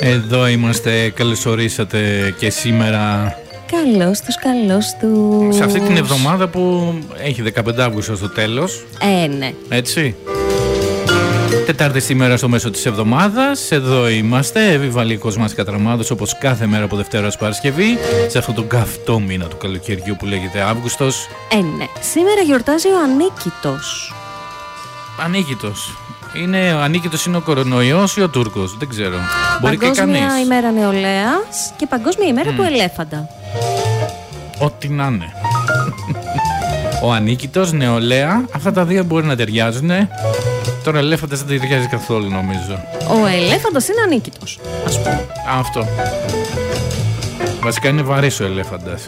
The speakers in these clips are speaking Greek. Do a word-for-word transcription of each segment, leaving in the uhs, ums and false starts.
Εδώ είμαστε, καλώς ορίσατε και σήμερα. Καλώς τους, καλώς τους. Σε αυτή την εβδομάδα που έχει δεκαπέντε Αυγούστου στο τέλος. Ε, ναι. Έτσι. Τετάρτη σήμερα στο μέσο της εβδομάδας. Εδώ είμαστε, Ευηβαλικός μας Κατραμάδος, όπως κάθε μέρα από Δευτέρα ως Παρασκευή, σε αυτόν τον καυτό μήνα του καλοκαιριού που λέγεται Αύγουστος. Ε, ναι. Σήμερα γιορτάζει ο Ανίκητος. Ανίκητος. Είναι, ο Ανίκητος είναι ο κορονοϊός ή ο Τούρκος, δεν ξέρω. Μπορεί και κανείς. Παγκόσμια ημέρα νεολαίας και παγκόσμια ημέρα mm. του ελέφαντα. Ό,τι να είναι. Ο Ανίκητος, νεολαία, αυτά τα δύο μπορεί να ταιριάζουν. Τώρα ο ελέφαντας δεν ταιριάζει καθόλου, νομίζω. Ο ελέφαντας είναι ανίκητος, ας πούμε. Αυτό. Βασικά είναι βαρύς ο ελέφαντας.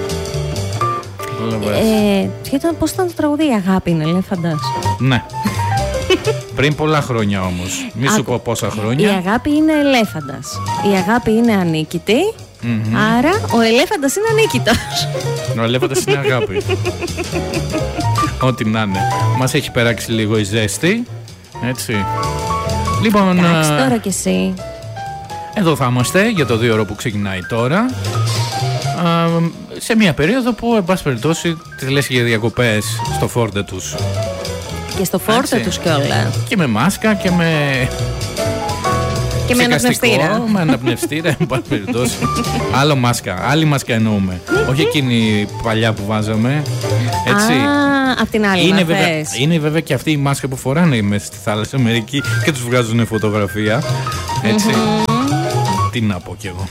Ε, ποιο ήταν, πώς ήταν το τραγούδι, η αγάπη είναι ελέφαντας? Ναι. Πριν πολλά χρόνια όμως. Μη σου πω πόσα χρόνια. Η αγάπη είναι ελέφαντας. Η αγάπη είναι ανίκητη. Mm-hmm. Άρα ο ελέφαντας είναι ανίκητος. Ο ελέφαντας είναι αγάπη. Ό,τι να είναι. Μας έχει περάξει λίγο η ζέστη. Έτσι. Λοιπόν. Εντάξει, τώρα κι εσύ. Εδώ θα είμαστε για το δύο ώρο που ξεκινάει τώρα. Α, σε μια περίοδο που, εν πάση περιπτώσει, τις λες για διακοπές στο φόρτε τους. Και στο φόρτε τους κιόλα. Και με μάσκα και με. Και με αναπνευστήρα. Με αναπνευστήρα, εν πάση περιπτώσει. Άλλο μάσκα, άλλη μάσκα εννοούμε. Όχι εκείνη παλιά που βάζαμε. Έτσι. Α, απ' την άλλη. Είναι βέβαια, είναι βέβαια και αυτή η μάσκα που φοράνε μέσα στη θάλασσα μερικοί και τους βγάζουν φωτογραφία. Έτσι. Mm-hmm. Τι να πω κι εγώ.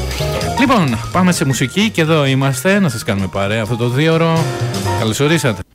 Λοιπόν, πάμε σε μουσική και εδώ είμαστε να σας κάνουμε παρέα αυτό το δύο ώρο. Καλώς ορίσατε.